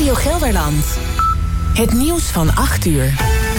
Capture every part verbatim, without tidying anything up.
Radio Gelderland. Het nieuws van acht uur.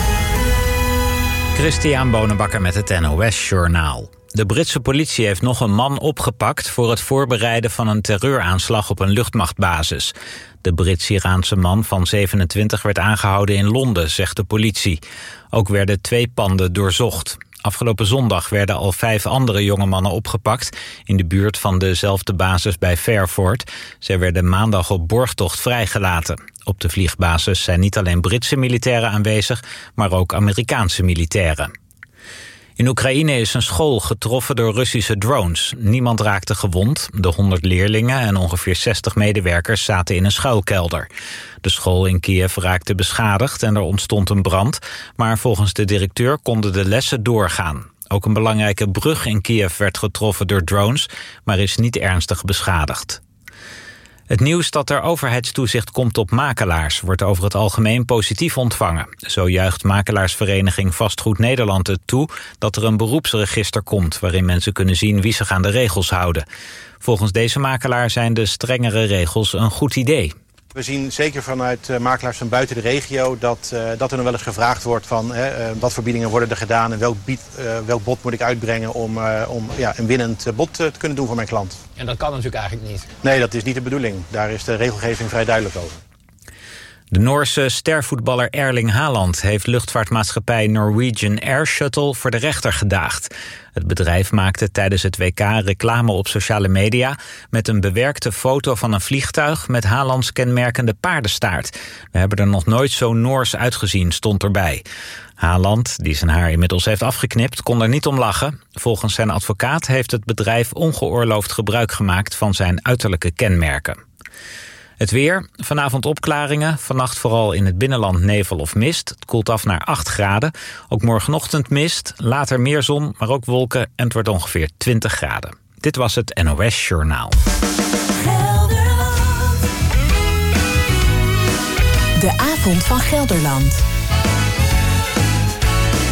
Christian Bonenbakker met het N O S-journaal. De Britse politie heeft nog een man opgepakt voor het voorbereiden van een terreuraanslag op een luchtmachtbasis. De Brits-Iraanse man van zevenentwintig werd aangehouden in Londen, zegt de politie. Ook werden twee panden doorzocht. Afgelopen zondag werden al vijf andere jonge mannen opgepakt in de buurt van dezelfde basis bij Fairford. Zij werden maandag op borgtocht vrijgelaten. Op de vliegbasis zijn niet alleen Britse militairen aanwezig, maar ook Amerikaanse militairen. In Oekraïne is een school getroffen door Russische drones. Niemand raakte gewond. De honderd leerlingen en ongeveer zestig medewerkers zaten in een schuilkelder. De school in Kiev raakte beschadigd en er ontstond een brand. Maar volgens de directeur konden de lessen doorgaan. Ook een belangrijke brug in Kiev werd getroffen door drones, maar is niet ernstig beschadigd. Het nieuws dat er overheidstoezicht komt op makelaars wordt over het algemeen positief ontvangen. Zo juicht makelaarsvereniging Vastgoed Nederland het toe dat er een beroepsregister komt waarin mensen kunnen zien wie zich aan de regels houden. Volgens deze makelaar zijn de strengere regels een goed idee. We zien zeker vanuit uh, makelaars van buiten de regio dat, uh, dat er nog wel eens gevraagd wordt van uh, wat voor biedingen worden er gedaan en welk, bied, uh, welk bod moet ik uitbrengen om, uh, om ja, een winnend bod uh, te kunnen doen voor mijn klant. En dat kan natuurlijk eigenlijk niet. Nee, dat is niet de bedoeling. Daar is de regelgeving vrij duidelijk over. De Noorse stervoetballer Erling Haaland heeft luchtvaartmaatschappij Norwegian Air Shuttle voor de rechter gedaagd. Het bedrijf maakte tijdens het W K reclame op sociale media met een bewerkte foto van een vliegtuig met Haalands kenmerkende paardenstaart. We hebben er nog nooit zo Noors uitgezien, stond erbij. Haaland, die zijn haar inmiddels heeft afgeknipt, kon er niet om lachen. Volgens zijn advocaat heeft het bedrijf ongeoorloofd gebruik gemaakt van zijn uiterlijke kenmerken. Het weer, vanavond opklaringen, vannacht vooral in het binnenland nevel of mist. Het koelt af naar acht graden. Ook morgenochtend mist, later meer zon, maar ook wolken en het wordt ongeveer twintig graden. Dit was het N O S-journaal. De avond van Gelderland.